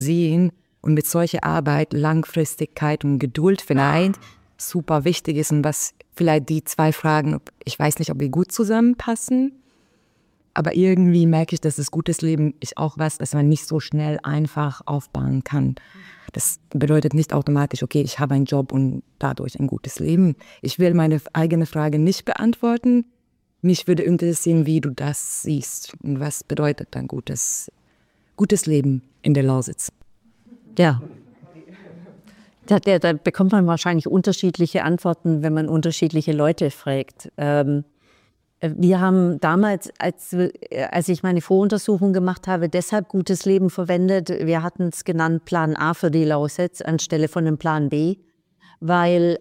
sehen und mit solcher Arbeit Langfristigkeit und Geduld vereint, super wichtig ist und was vielleicht die zwei Fragen, ich weiß nicht, ob wir gut zusammenpassen, aber irgendwie merke ich, dass das gutes Leben ist auch was, das man nicht so schnell einfach aufbauen kann. Das bedeutet nicht automatisch, okay, ich habe einen Job und dadurch ein gutes Leben. Ich will meine eigene Frage nicht beantworten. Mich würde interessieren, wie du das siehst und was bedeutet ein gutes Leben in der Lausitz. Ja. Da bekommt man wahrscheinlich unterschiedliche Antworten, wenn man unterschiedliche Leute fragt. Wir haben damals, als ich meine Voruntersuchung gemacht habe, deshalb gutes Leben verwendet. Wir hatten es genannt Plan A für die Lausitz anstelle von einem Plan B, weil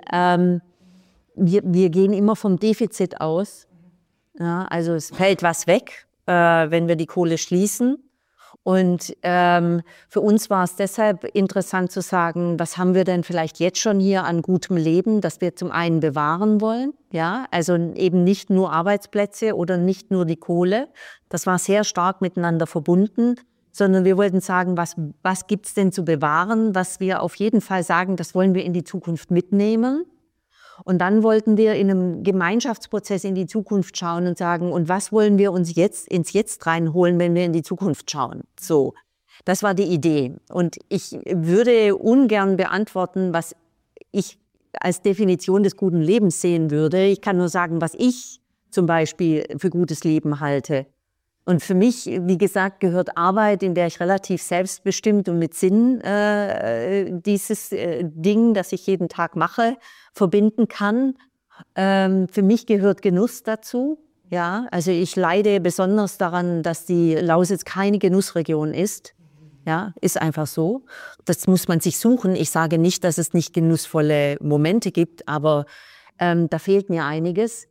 wir gehen immer vom Defizit aus. Ja, also es fällt was weg, wenn wir die Kohle schließen. Und für uns war es deshalb interessant zu sagen, was haben wir denn vielleicht jetzt schon hier an gutem Leben, das wir zum einen bewahren wollen, ja, also eben nicht nur Arbeitsplätze oder nicht nur die Kohle, das war sehr stark miteinander verbunden, sondern wir wollten sagen, was gibt es denn zu bewahren, was wir auf jeden Fall sagen, das wollen wir in die Zukunft mitnehmen. Und dann wollten wir in einem Gemeinschaftsprozess in die Zukunft schauen und sagen, und was wollen wir uns jetzt ins Jetzt reinholen, wenn wir in die Zukunft schauen? So, das war die Idee. Und ich würde ungern beantworten, was ich als Definition des guten Lebens sehen würde. Ich kann nur sagen, was ich zum Beispiel für gutes Leben halte. Und für mich, wie gesagt, gehört Arbeit, in der ich relativ selbstbestimmt und mit Sinn dieses Ding, das ich jeden Tag mache, verbinden kann. Für mich gehört Genuss dazu. Ja, also ich leide besonders daran, dass die Lausitz keine Genussregion ist. Ja, ist einfach so. Das muss man sich suchen. Ich sage nicht, dass es nicht genussvolle Momente gibt, aber da fehlt mir einiges.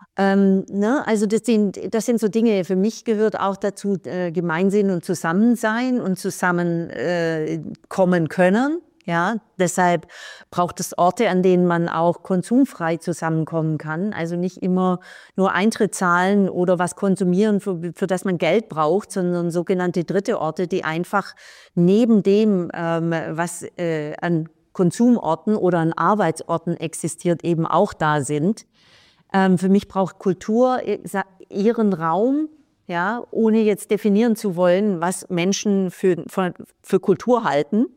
Also das sind so Dinge, für mich gehört auch dazu Gemeinsinn und Zusammensein und zusammenkommen können. Ja, deshalb braucht es Orte, an denen man auch konsumfrei zusammenkommen kann. Also nicht immer nur Eintritt zahlen oder was konsumieren, für das man Geld braucht, sondern sogenannte dritte Orte, die einfach neben dem, was an Konsumorten oder an Arbeitsorten existiert, eben auch da sind. Für mich braucht Kultur ihren Raum, ja, ohne jetzt definieren zu wollen, was Menschen für Kultur halten.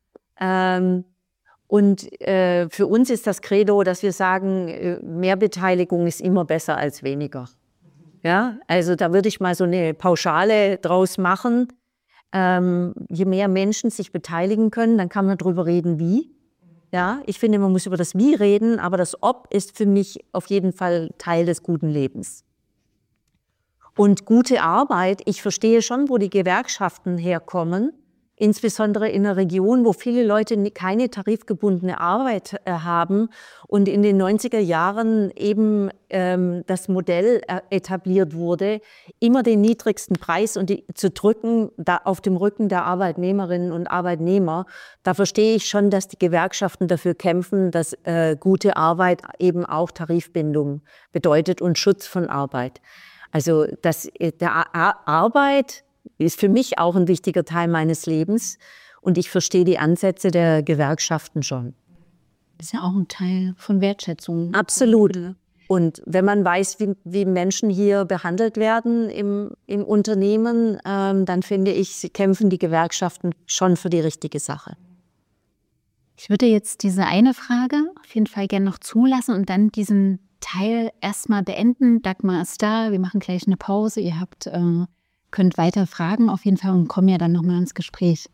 Für uns ist das Credo, dass wir sagen, mehr Beteiligung ist immer besser als weniger. Ja, also da würde ich mal so eine Pauschale draus machen. Je mehr Menschen sich beteiligen können, dann kann man darüber reden, wie. Ja, ich finde, man muss über das Wie reden, aber das Ob ist für mich auf jeden Fall Teil des guten Lebens. Und gute Arbeit, ich verstehe schon, wo die Gewerkschaften herkommen, insbesondere in einer Region, wo viele Leute keine tarifgebundene Arbeit haben und in den 90er Jahren eben das Modell etabliert wurde, immer den niedrigsten Preis zu drücken da auf dem Rücken der Arbeitnehmerinnen und Arbeitnehmer. Da verstehe ich schon, dass die Gewerkschaften dafür kämpfen, dass gute Arbeit eben auch Tarifbindung bedeutet und Schutz von Arbeit. Also Arbeit ist für mich auch ein wichtiger Teil meines Lebens und ich verstehe die Ansätze der Gewerkschaften schon. Das ist ja auch ein Teil von Wertschätzung. Absolut. Und wenn man weiß, wie Menschen hier behandelt werden im Unternehmen, dann finde ich, kämpfen die Gewerkschaften schon für die richtige Sache. Ich würde jetzt diese eine Frage auf jeden Fall gerne noch zulassen und dann diesen Teil erstmal beenden. Dagmar ist da, wir machen gleich eine Pause. Ihr könnt weiter fragen auf jeden Fall und kommen ja dann nochmal ins Gespräch.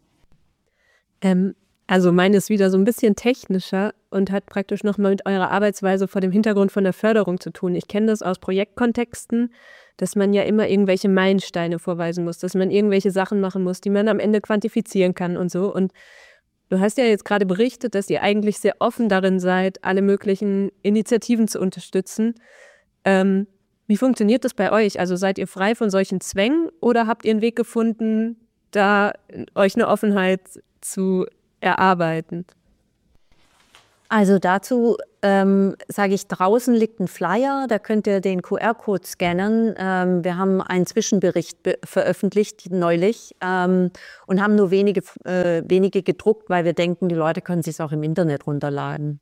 Also meine ist wieder so ein bisschen technischer und hat praktisch nochmal mit eurer Arbeitsweise vor dem Hintergrund von der Förderung zu tun. Ich kenne das aus Projektkontexten, dass man ja immer irgendwelche Meilensteine vorweisen muss, dass man irgendwelche Sachen machen muss, die man am Ende quantifizieren kann und so. Und du hast ja jetzt gerade berichtet, dass ihr eigentlich sehr offen darin seid, alle möglichen Initiativen zu unterstützen. Wie funktioniert das bei euch? Also seid ihr frei von solchen Zwängen oder habt ihr einen Weg gefunden, da euch eine Offenheit zu erarbeiten? Also dazu sage ich, draußen liegt ein Flyer, da könnt ihr den QR-Code scannen. Wir haben einen Zwischenbericht veröffentlicht neulich und haben nur wenige gedruckt, weil wir denken, die Leute können es sich auch im Internet runterladen.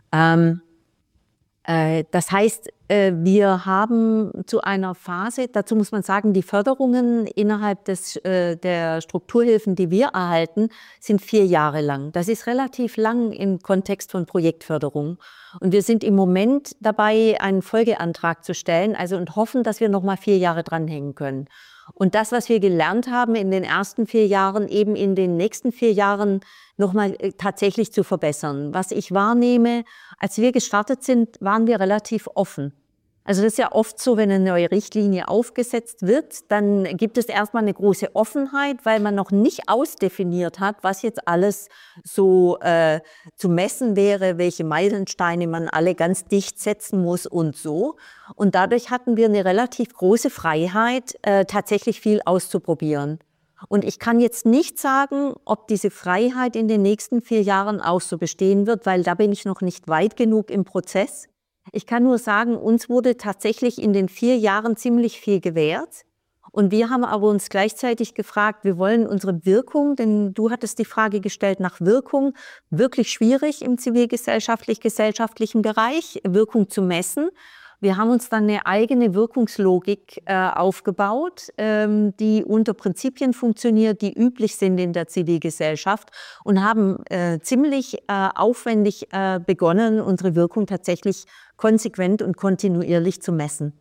Das heißt, wir haben zu einer Phase, dazu muss man sagen, die Förderungen innerhalb der Strukturhilfen, die wir erhalten, sind 4 Jahre lang. Das ist relativ lang im Kontext von Projektförderung. Und wir sind im Moment dabei, einen Folgeantrag zu stellen, und hoffen, dass wir noch mal 4 Jahre dranhängen können. Und das, was wir gelernt haben in den ersten 4 Jahren, eben in den nächsten 4 Jahren nochmal tatsächlich zu verbessern. Was ich wahrnehme, als wir gestartet sind, waren wir relativ offen. Also das ist ja oft so, wenn eine neue Richtlinie aufgesetzt wird, dann gibt es erstmal eine große Offenheit, weil man noch nicht ausdefiniert hat, was jetzt alles so zu messen wäre, welche Meilensteine man alle ganz dicht setzen muss und so. Und dadurch hatten wir eine relativ große Freiheit, tatsächlich viel auszuprobieren. Und ich kann jetzt nicht sagen, ob diese Freiheit in den nächsten 4 Jahren auch so bestehen wird, weil da bin ich noch nicht weit genug im Prozess. Ich kann nur sagen, uns wurde tatsächlich in den 4 Jahren ziemlich viel gewährt. Und wir haben aber uns gleichzeitig gefragt, wir wollen unsere Wirkung, denn du hattest die Frage gestellt nach Wirkung, wirklich schwierig im zivilgesellschaftlichen Bereich, Wirkung zu messen. Wir haben uns dann eine eigene Wirkungslogik aufgebaut, die unter Prinzipien funktioniert, die üblich sind in der Zivilgesellschaft und haben ziemlich aufwendig begonnen, unsere Wirkung tatsächlich konsequent und kontinuierlich zu messen.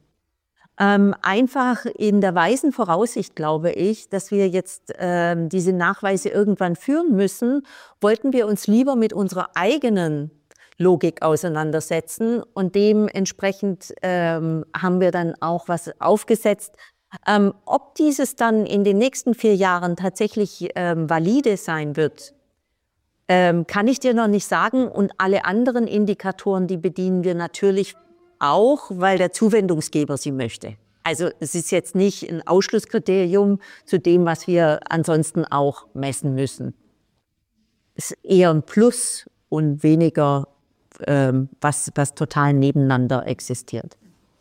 Einfach in der weisen Voraussicht, glaube ich, dass wir jetzt diese Nachweise irgendwann führen müssen, wollten wir uns lieber mit unserer eigenen Logik auseinandersetzen und dementsprechend haben wir dann auch was aufgesetzt. Ob dieses dann in den nächsten 4 Jahren tatsächlich valide sein wird, kann ich dir noch nicht sagen. Und alle anderen Indikatoren, die bedienen wir natürlich auch, weil der Zuwendungsgeber sie möchte. Also es ist jetzt nicht ein Ausschlusskriterium zu dem, was wir ansonsten auch messen müssen. Es ist eher ein Plus und weniger was total nebeneinander existiert.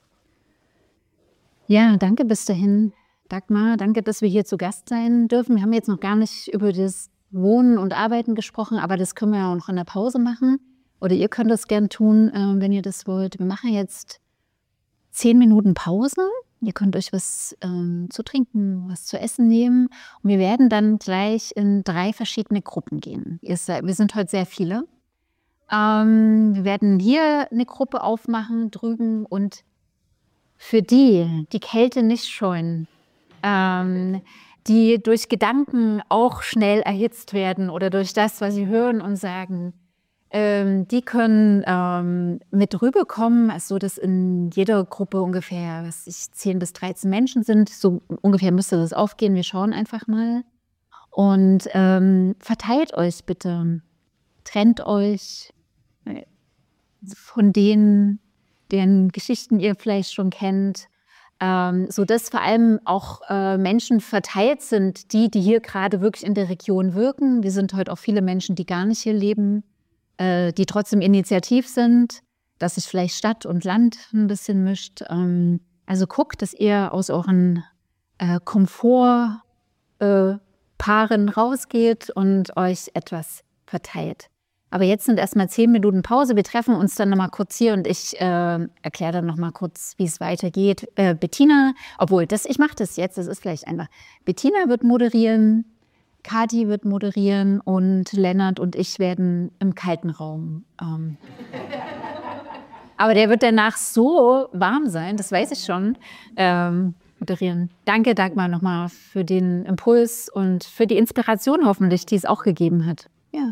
Ja, danke bis dahin, Dagmar. Danke, dass wir hier zu Gast sein dürfen. Wir haben jetzt noch gar nicht über das Wohnen und Arbeiten gesprochen, aber das können wir ja auch noch in der Pause machen. Oder ihr könnt das gern tun, wenn ihr das wollt. Wir machen jetzt 10 Minuten Pause. Ihr könnt euch was zu trinken, was zu essen nehmen. Und wir werden dann gleich in 3 verschiedene Gruppen gehen. Wir sind heute sehr viele. Wir werden hier eine Gruppe aufmachen drüben und für die Kälte nicht scheuen, die durch Gedanken auch schnell erhitzt werden oder durch das, was sie hören und sagen, die können mit rüberkommen, also dass in jeder Gruppe ungefähr 10 bis 13 Menschen sind, so ungefähr müsste das aufgehen, wir schauen einfach mal und verteilt euch bitte, trennt euch von deren Geschichten ihr vielleicht schon kennt, sodass vor allem auch Menschen verteilt sind, die hier gerade wirklich in der Region wirken. Wir sind heute auch viele Menschen, die gar nicht hier leben, die trotzdem initiativ sind, dass sich vielleicht Stadt und Land ein bisschen mischt. Also guckt, dass ihr aus euren Komfortpaaren rausgeht und euch etwas verteilt. Aber jetzt sind erstmal 10 Minuten Pause. Wir treffen uns dann nochmal kurz hier und ich erkläre dann nochmal kurz, wie es weitergeht. Bettina, ich mache das jetzt, das ist vielleicht einfach. Bettina wird moderieren, Kati wird moderieren und Lennart und ich werden im kalten Raum. Aber der wird danach so warm sein, das weiß ich schon, moderieren. Danke, Dagmar, nochmal für den Impuls und für die Inspiration hoffentlich, die es auch gegeben hat. Ja.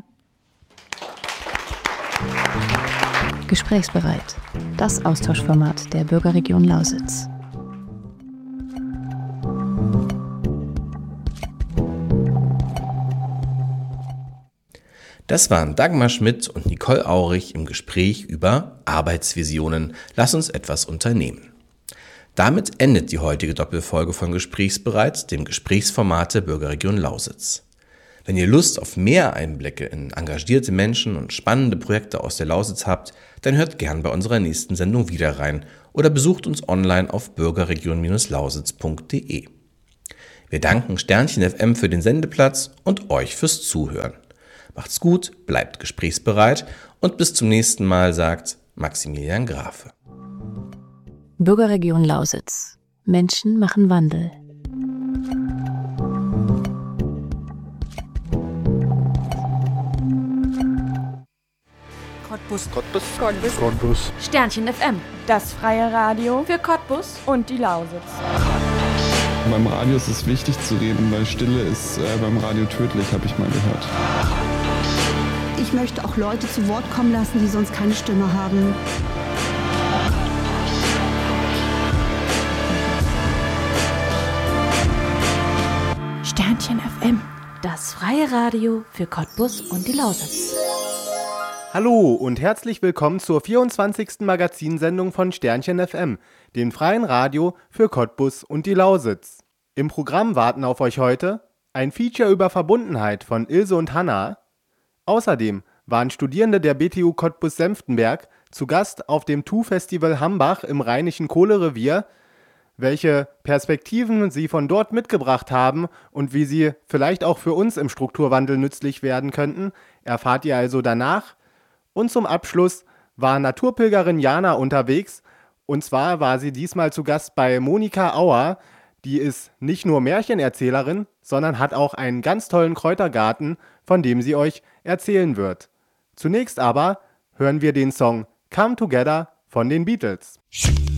Gesprächsbereit. Das Austauschformat der Bürgerregion Lausitz. Das waren Dagmar Schmidt und Nicole Aurich im Gespräch über Arbeitsvisionen. Lass uns etwas unternehmen. Damit endet die heutige Doppelfolge von Gesprächsbereit, dem Gesprächsformat der Bürgerregion Lausitz. Wenn ihr Lust auf mehr Einblicke in engagierte Menschen und spannende Projekte aus der Lausitz habt, dann hört gern bei unserer nächsten Sendung wieder rein oder besucht uns online auf bürgerregion-lausitz.de. Wir danken Sternchen FM für den Sendeplatz und euch fürs Zuhören. Macht's gut, bleibt gesprächsbereit und bis zum nächsten Mal, sagt Maximilian Grafe. Bürgerregion Lausitz. Menschen machen Wandel. Cottbus. Sternchen FM, das freie Radio für Cottbus und die Lausitz. Beim Radio ist es wichtig zu reden, weil Stille ist beim Radio tödlich, habe ich mal gehört. Ich möchte auch Leute zu Wort kommen lassen, die sonst keine Stimme haben. Sternchen FM, das freie Radio für Cottbus und die Lausitz. Hallo und herzlich willkommen zur 24. Magazinsendung von Sternchen FM, dem freien Radio für Cottbus und die Lausitz. Im Programm warten auf euch heute ein Feature über Verbundenheit von Ilse und Hanna. Außerdem waren Studierende der BTU Cottbus-Senftenberg zu Gast auf dem TU-Festival Hambach im Rheinischen Kohlerevier. Welche Perspektiven sie von dort mitgebracht haben und wie sie vielleicht auch für uns im Strukturwandel nützlich werden könnten, erfahrt ihr also danach. Und zum Abschluss war Naturpilgerin Jana unterwegs, und zwar war sie diesmal zu Gast bei Monika Auer. Die ist nicht nur Märchenerzählerin, sondern hat auch einen ganz tollen Kräutergarten, von dem sie euch erzählen wird. Zunächst aber hören wir den Song Come Together von den Beatles.